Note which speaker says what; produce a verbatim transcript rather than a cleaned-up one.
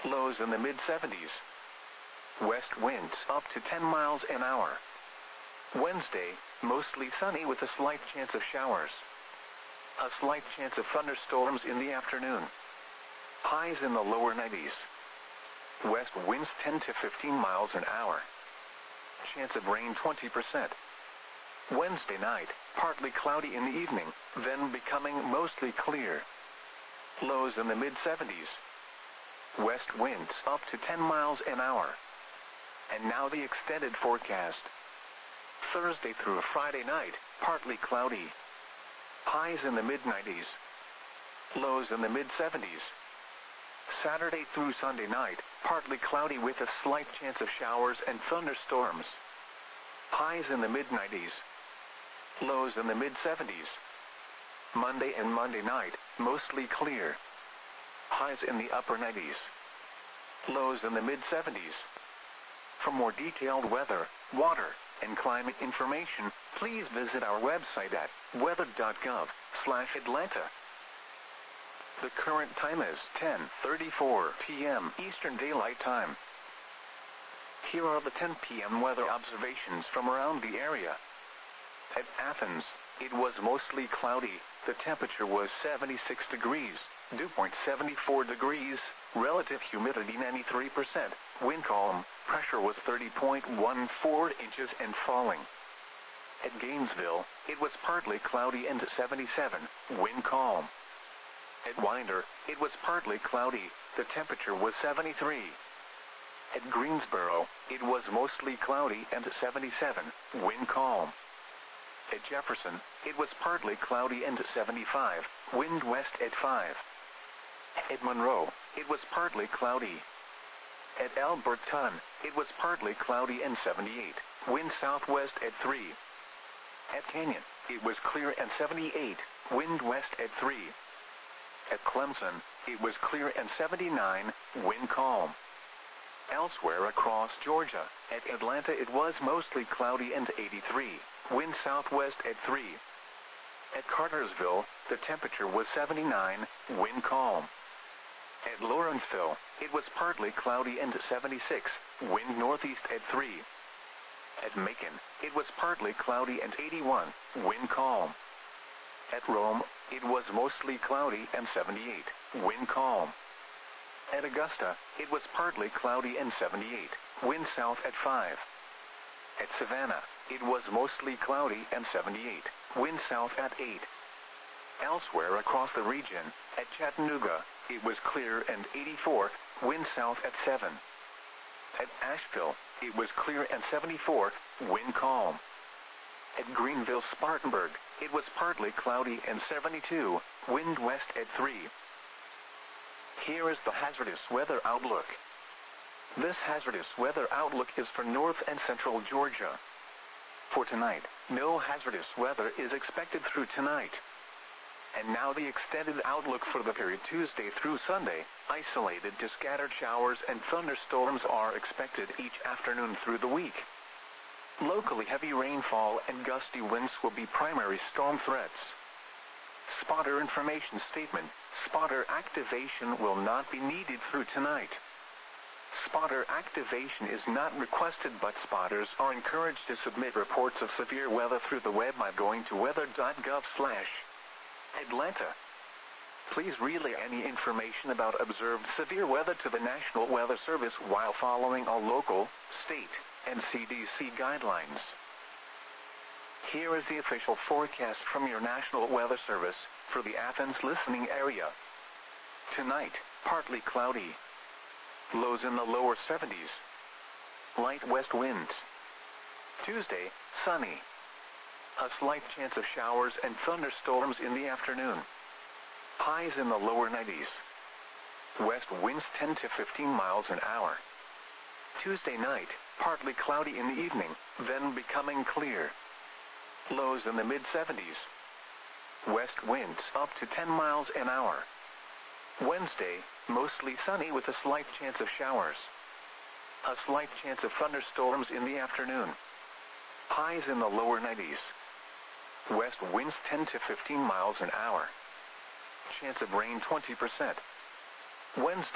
Speaker 1: Lows in the mid seventies. West winds up to ten miles an hour. Wednesday, mostly sunny with a slight chance of showers. A slight chance of thunderstorms in the afternoon. Highs in the lower nineties. West winds ten to fifteen miles an hour. Chance of rain twenty percent. Wednesday night, partly cloudy in the evening, then becoming mostly clear. Lows in the mid seventies. West winds up to ten miles an hour. And now the extended forecast. Thursday through Friday night, partly cloudy. Highs in the mid nineties. Lows in the mid seventies. Saturday through Sunday night, partly cloudy with a slight chance of showers and thunderstorms. Highs in the mid nineties. Lows in the mid seventies. Monday and Monday night, mostly clear. Highs in the upper nineties. Lows in the mid seventies. For more detailed weather, water, and climate information, please visit our website at weather dot gov slash Atlanta. The current time is ten thirty-four p m Eastern Daylight Time. Here are the ten p m weather observations from around the area. At Athens, it was mostly cloudy. The temperature was seventy-six degrees, dew point seventy-four degrees, relative humidity ninety-three percent, wind calm, pressure was thirty point one four inches and falling. At Gainesville, it was partly cloudy and seventy-seven, wind calm. At Winder, it was partly cloudy, the temperature was seventy-three. At Greensboro, it was mostly cloudy and seventy-seven, wind calm. At Jefferson, it was partly cloudy and seventy-five, wind west at five. At Monroe, it was partly cloudy. At Alberton, it was partly cloudy and seventy-eight, wind southwest at three. At Canyon, it was clear and seventy-eight, wind west at three. At Clemson, it was clear and seventy-nine, wind calm. Elsewhere across Georgia, at Atlanta it was mostly cloudy and eighty-three, wind southwest at three. At Cartersville, the temperature was seventy-nine, wind calm. At Lawrenceville, it was partly cloudy and seventy-six, wind northeast at three. At Macon, it was partly cloudy and eighty-one, wind calm. At Rome, it was mostly cloudy and seventy-eight, wind calm. At Augusta, it was partly cloudy and seventy-eight, wind south at five. At Savannah, it was mostly cloudy and seventy-eight, wind south at eight. Elsewhere across the region, at Chattanooga, it was clear and eighty-four, wind south at seven. At Asheville, it was clear and seventy-four, wind calm. At Greenville-Spartanburg, it was partly cloudy and seventy-two, wind west at three. Here is the hazardous weather outlook. This hazardous weather outlook is for north and central Georgia. For tonight, no hazardous weather is expected through tonight. And now the extended outlook for the period Tuesday through Sunday. Isolated to scattered showers and thunderstorms are expected each afternoon through the week. Locally heavy rainfall and gusty winds will be primary storm threats. Spotter information statement. Spotter activation will not be needed through tonight. Spotter activation is not requested, but spotters are encouraged to submit reports of severe weather through the web by going to weather dot gov slash Atlanta. Please relay any information about observed severe weather to the National Weather Service while following all local, state, and C D C guidelines. Here is the official forecast from your National Weather Service for the Athens listening area. Tonight, partly cloudy. Lows in the lower seventies. Light west winds. Tuesday, sunny. A slight chance of showers and thunderstorms in the afternoon. Highs in the lower nineties. West winds ten to fifteen miles an hour. Tuesday night, partly cloudy in the evening, then becoming clear. Lows in the mid seventies. West winds up to ten miles an hour. Wednesday, mostly sunny with a slight chance of showers. A slight chance of thunderstorms in the afternoon. Highs in the lower nineties. West winds ten to fifteen miles an hour. Chance of rain twenty percent. Wednesday.